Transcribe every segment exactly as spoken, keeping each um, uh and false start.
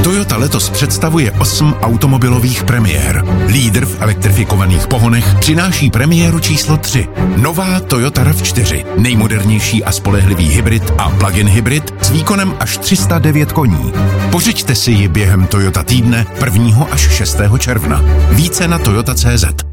Toyota letos představuje osm automobilových premiér. Lídr v elektrifikovaných pohonech přináší premiéru číslo tři. Nová Toyota RAV čtyři. Nejmodernější a spolehlivý hybrid a plug-in hybrid s výkonem až tři sta devět koní. Pořiďte si ji během Toyota týdne prvního až šestého června. Více na toyota tečka cé zet.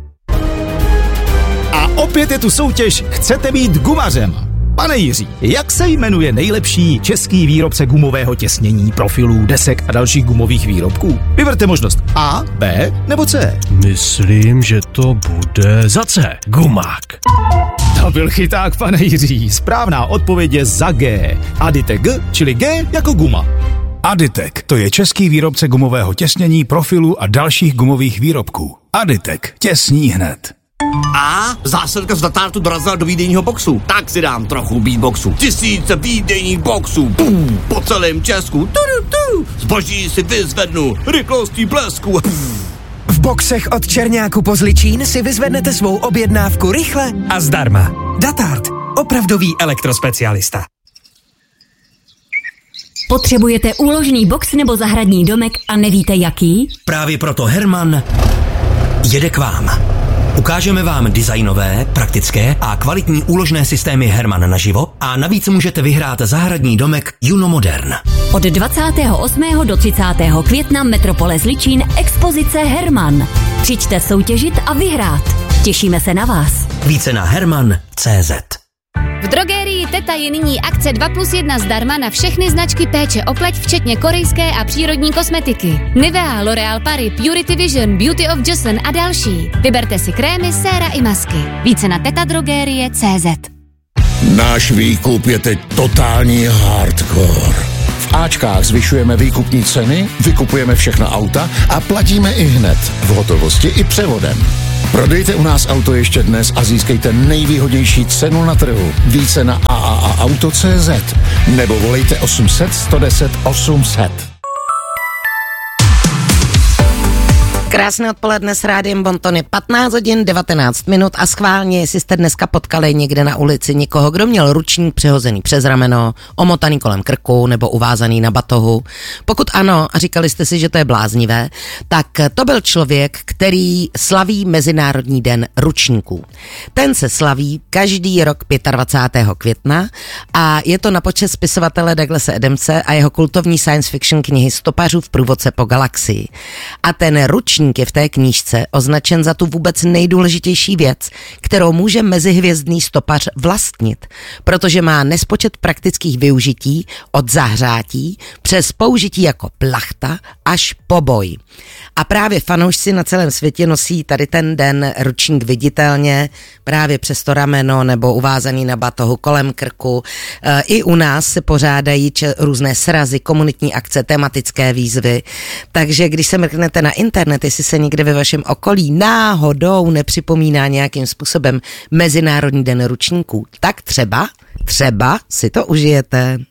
A opět je tu soutěž Chcete být gumařem? Pane Jiří, jak se jmenuje nejlepší český výrobce gumového těsnění, profilů, desek a dalších gumových výrobků? Vyberte možnost A, B nebo C. Myslím, že to bude za C. Gumák. To byl chyták, pane Jiří. Správná odpověď je za G. Aditek G, čili G jako guma. Aditek, to je český výrobce gumového těsnění, profilů a dalších gumových výrobků. Aditek, těsní hned. A zásilka z Datártu dorazila do výdejního boxu. Tak si dám trochu beatboxu. Tisíce výdejních boxů. Pum, po celém Česku. Tu, tu, zboží si vyzvednu. Rychlostí blesku. V boxech od Černáku po Zličín si vyzvednete svou objednávku rychle a zdarma. Datart. Opravdový elektrospecialista. Potřebujete úložný box nebo zahradní domek a nevíte jaký? Právě proto Herman jede k vám. Ukážeme vám designové, praktické a kvalitní úložné systémy Herman naživo a navíc můžete vyhrát zahradní domek Juno Modern. Od dvacátého osmého do třicátého května Metropole Zličín expozice Herman. Přijďte soutěžit a vyhrát. Těšíme se na vás. Více na herman tečka cé zet. V drogerii Teta je nyní akce dva plus jedna zdarma na všechny značky péče o pleť, včetně korejské a přírodní kosmetiky. Nivea, L'Oréal Paris, Purity Vision, Beauty of Joseon a další. Vyberte si krémy, séra i masky. Více na tetadrogerie tečka cé zet. Náš výkup je teď totální hardcore. V Ačkách zvyšujeme výkupní ceny, vykupujeme všechna auta a platíme i hned, v hotovosti i převodem. Prodejte u nás auto ještě dnes a získejte nejvýhodnější cenu na trhu. Více na a a a auto tečka cé zet nebo volejte osm set, sto deset, osm set. Krásné odpoledne s Rádiem Bonton, je patnáct hodin devatenáct minut a schválně, jestli jste dneska potkali někde na ulici někoho, kdo měl ručník přehozený přes rameno, omotaný kolem krku nebo uvázaný na batohu. Pokud ano a říkali jste si, že to je bláznivé, tak to byl člověk, který slaví Mezinárodní den ručníků. Ten se slaví každý rok dvacátého pátého května a je to na počest spisovatele Douglase Adamse a jeho kultovní science fiction knihy Stopařů v průvodce po galaxii. A ten ručník je v té knížce označen za tu vůbec nejdůležitější věc, kterou může mezihvězdný stopař vlastnit, protože má nespočet praktických využití od zahřátí přes použití jako plachta až po boj. A právě fanoušci na celém světě nosí tady ten den ručník viditelně, právě přes to rameno nebo uvázaný na batohu kolem krku. E, I u nás se pořádají če- různé srazy, komunitní akce, tematické výzvy. Takže když se mrknete na internet, jestli se někde ve vašem okolí náhodou nepřipomíná nějakým způsobem Mezinárodní den ručníků, tak třeba, třeba si to užijete.